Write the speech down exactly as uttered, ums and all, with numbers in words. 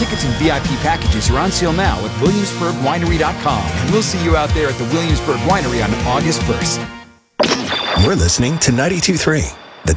Tickets and V I P packages are on sale now at williamsburg winery dot com, and we'll see you out there at the Williamsburg Winery on August first. You're listening to ninety-two point three